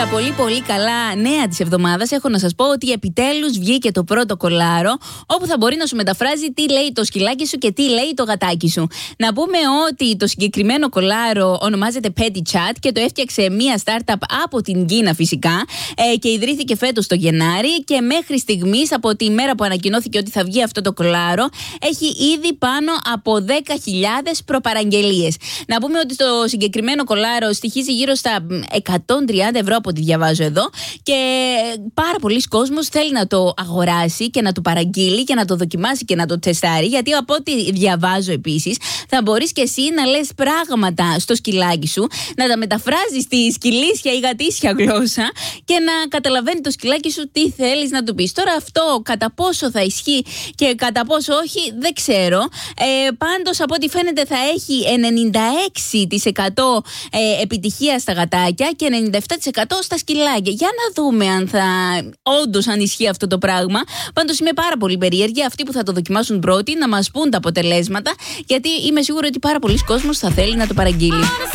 Στα πολύ καλά νέα της εβδομάδας έχω να σας πω ότι επιτέλους βγήκε το πρώτο κολάρο, όπου θα μπορεί να σου μεταφράζει τι λέει το σκυλάκι σου και τι λέει το γατάκι σου. Να πούμε ότι το συγκεκριμένο κολάρο ονομάζεται Petty Chat και το έφτιαξε μία startup από την Κίνα φυσικά και ιδρύθηκε φέτος το Γενάρη, και μέχρι στιγμής, από τη μέρα που ανακοινώθηκε ότι θα βγει αυτό το κολάρο, έχει ήδη πάνω από 10.000 προπαραγγελίες. Να πούμε ότι το συγκεκριμένο κολάρο στοιχίζει γύρω στα 130 ευρώ από ό,τι διαβάζω εδώ, και πάρα πολλοί κόσμος θέλει να το αγοράσει και να το παραγγείλει και να το δοκιμάσει και να το τεστάρει, γιατί από ό,τι διαβάζω επίσης θα μπορείς και εσύ να λες πράγματα στο σκυλάκι σου, να τα μεταφράζεις στη σκυλίσια ή γατίσια γλώσσα και να καταλαβαίνει το σκυλάκι σου τι θέλεις να του πεις. Τώρα αυτό κατά πόσο θα ισχύει και κατά πόσο όχι δεν ξέρω. Πάντως από ό,τι φαίνεται θα έχει 96% επιτυχία στα γατάκια και 97% στα σκυλάκια. Για να δούμε αν θα όντως αν ισχύει αυτό το πράγμα. Πάντως είμαι πάρα πολύ περίεργη αυτοί που θα το δοκιμάσουν πρώτοι να μας πούν τα αποτελέσματα, γιατί είμαι σίγουρη ότι πάρα πολλοί κόσμος θα θέλει να το παραγγείλει.